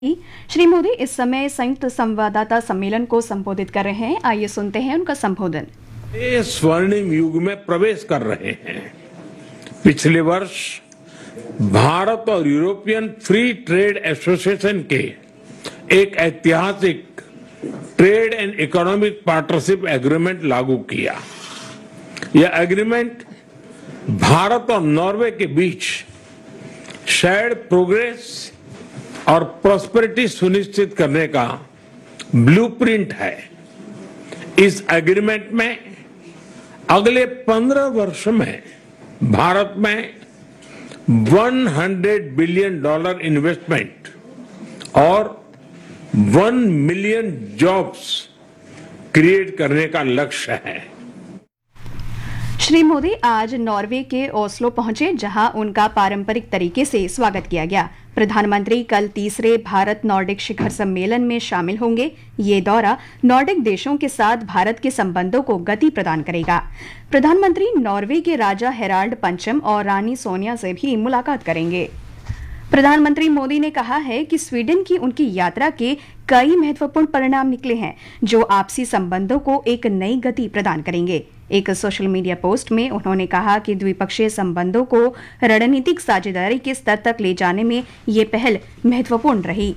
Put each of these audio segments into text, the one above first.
श्री मोदी इस समय संयुक्त संवाददाता सम्मेलन को संबोधित कर रहे हैं। आइए सुनते हैं उनका संबोधन। ये स्वर्णिम युग में प्रवेश कर रहे हैं। पिछले वर्ष भारत और यूरोपियन फ्री ट्रेड एसोसिएशन के एक ऐतिहासिक trade and economic partnership agreement लागू किया। यह एग्रीमेंट भारत और नॉर्वे के बीच शेयर्ड प्रोग्रेस और प्रॉस्पेरिटी सुनिश्चित करने का ब्लूप्रिंट है। इस एग्रीमेंट में अगले 15 वर्ष में भारत में $100 बिलियन इन्वेस्टमेंट और 1 मिलियन जॉब्स क्रिएट करने का लक्ष्य है। श्री मोदी आज नॉर्वे के ओस्लो पहुंचे, जहां उनका पारंपरिक तरीके से स्वागत किया गया। प्रधानमंत्री कल तीसरे भारत नॉर्डिक शिखर सम्मेलन में शामिल होंगे। ये दौरा नॉर्डिक देशों के साथ भारत के संबंधों को गति प्रदान करेगा। प्रधानमंत्री नॉर्वे के राजा हेराल्ड पंचम और रानी सोनिया से भी मुलाकात करेंगे। प्रधानमंत्री मोदी ने कहा है कि स्वीडन की उनकी यात्रा के कई महत्वपूर्ण परिणाम निकले हैं, जो आपसी संबंधों को एक नई गति प्रदान करेंगे। एक सोशल मीडिया पोस्ट में उन्होंने कहा कि द्विपक्षीय संबंधों को रणनीतिक साझेदारी के स्तर तक ले जाने में ये पहल महत्वपूर्ण रही।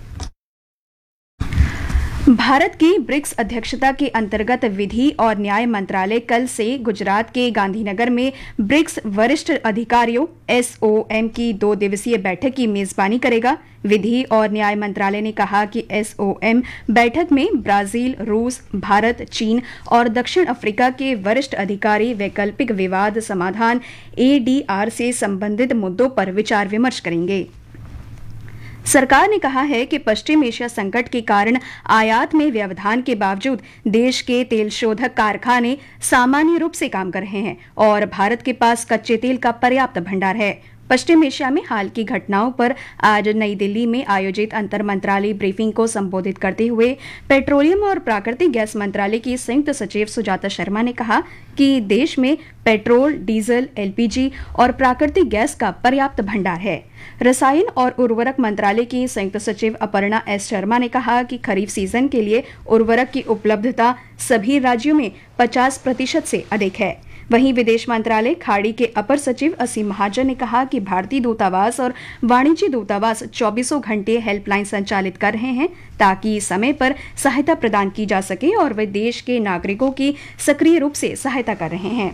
भारत की ब्रिक्स अध्यक्षता के अंतर्गत विधि और न्याय मंत्रालय कल से गुजरात के गांधीनगर में ब्रिक्स वरिष्ठ अधिकारियों SOM की 2 दिवसीय बैठक की मेजबानी करेगा। विधि और न्याय मंत्रालय ने कहा कि SOM बैठक में ब्राजील, रूस, भारत, चीन और दक्षिण अफ्रीका के वरिष्ठ अधिकारी वैकल्पिक विवाद समाधान ADR से संबंधित मुद्दों पर विचार विमर्श करेंगे। सरकार ने कहा है कि पश्चिम एशिया संकट के कारण आयात में व्यवधान के बावजूद देश के तेल शोधक कारखाने सामान्य रूप से काम कर रहे हैं और भारत के पास कच्चे तेल का पर्याप्त भंडार है। पश्चिम एशिया में हाल की घटनाओं पर आज नई दिल्ली में आयोजित अंतर मंत्रालय ब्रीफिंग को संबोधित करते हुए पेट्रोलियम और प्राकृतिक गैस मंत्रालय की संयुक्त सचिव सुजाता शर्मा ने कहा कि देश में पेट्रोल, डीजल, LPG और प्राकृतिक गैस का पर्याप्त भंडार है। रसायन और उर्वरक मंत्रालय की संयुक्त सचिव अपर्णा S शर्मा ने कहा कि खरीफ सीजन के लिए उर्वरक की उपलब्धता सभी राज्यों में 50% से अधिक है। वहीं विदेश मंत्रालय खाड़ी के अपर सचिव असीम महाजन ने कहा कि भारतीय दूतावास और वाणिज्य दूतावास 24 घंटे हेल्पलाइन संचालित कर रहे हैं ताकि समय पर सहायता प्रदान की जा सके और वे देश के नागरिकों की सक्रिय रूप से सहायता कर रहे हैं।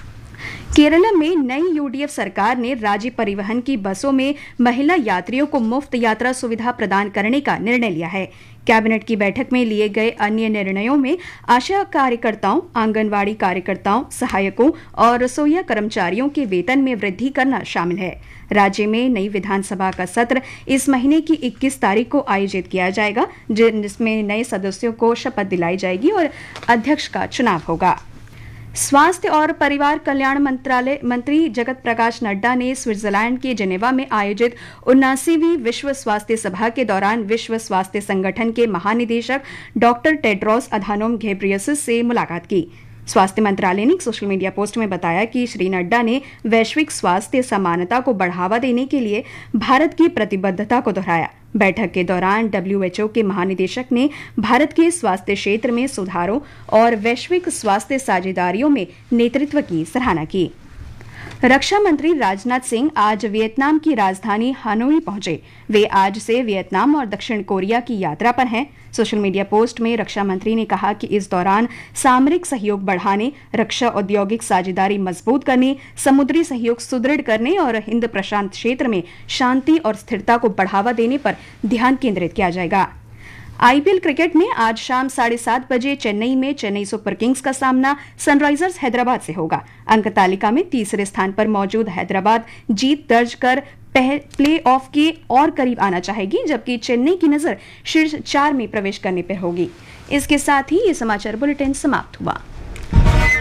केरल में नई UDF सरकार ने राज्य परिवहन की बसों में महिला यात्रियों को मुफ्त यात्रा सुविधा प्रदान करने का निर्णय लिया है। कैबिनेट की बैठक में लिए गए अन्य निर्णयों में आशा कार्यकर्ताओं, आंगनवाड़ी कार्यकर्ताओं, सहायकों और रसोइया कर्मचारियों के वेतन में वृद्धि करना शामिल है। राज्य में नई विधानसभा का सत्र इस महीने की 21 तारीख को आयोजित किया जाएगा, जिसमें नए सदस्यों को शपथ दिलाई जाएगी और अध्यक्ष का चुनाव होगा। स्वास्थ्य और परिवार कल्याण मंत्री जगत प्रकाश नड्डा ने स्विट्जरलैंड के जेनेवा में आयोजित 79वीं विश्व स्वास्थ्य सभा के दौरान विश्व स्वास्थ्य संगठन के महानिदेशक डॉक्टर टेड्रोस अधानोम घेब्रेयेसस से मुलाकात की। स्वास्थ्य मंत्रालय ने एक सोशल मीडिया पोस्ट में बताया कि श्री नड्डा ने वैश्विक स्वास्थ्य समानता को बढ़ावा देने के लिए भारत की प्रतिबद्धता को दोहराया। बैठक के दौरान WHO के महानिदेशक ने भारत के स्वास्थ्य क्षेत्र में सुधारों और वैश्विक स्वास्थ्य साझेदारियों में नेतृत्व की सराहना की। रक्षा मंत्री राजनाथ सिंह आज वियतनाम की राजधानी हनोई पहुंचे। वे आज से वियतनाम और दक्षिण कोरिया की यात्रा पर हैं। सोशल मीडिया पोस्ट में रक्षा मंत्री ने कहा कि इस दौरान सामरिक सहयोग बढ़ाने, रक्षा औद्योगिक साझेदारी मजबूत करने, समुद्री सहयोग सुदृढ़ करने और हिंद प्रशांत क्षेत्र में शांति और स्थिरता को बढ़ावा देने पर ध्यान केंद्रित किया जाएगा। IPL क्रिकेट में आज शाम 7:30 बजे चेन्नई में चेन्नई सुपर किंग्स का सामना सनराइजर्स हैदराबाद से होगा। अंक तालिका में तीसरे स्थान पर मौजूद हैदराबाद जीत दर्ज कर प्ले ऑफ के और करीब आना चाहेगी, जबकि चेन्नई की नजर शीर्ष 4 में प्रवेश करने पर होगी। इसके साथ ही ये समाचार बुलेटिन समाप्त हुआ।